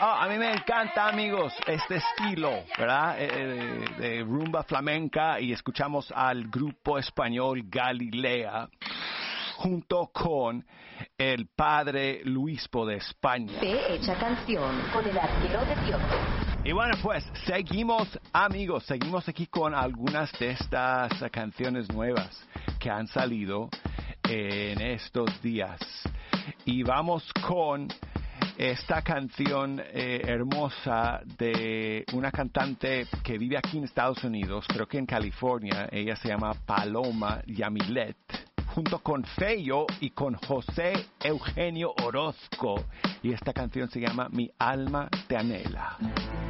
A mí me encanta, amigos, este estilo, ¿verdad? De rumba flamenca, y escuchamos al grupo español Galilea junto con el padre Luispo de España. Fe hecha canción con el arquero de Dios. Y bueno, pues seguimos, amigos, seguimos aquí con algunas de estas canciones nuevas que han salido en estos días. Y vamos con esta canción hermosa de una cantante que vive aquí en Estados Unidos, creo que en California. Ella se llama Paloma Yamilet, junto con Feyo y con José Eugenio Orozco. Y esta canción se llama Mi alma te anhela.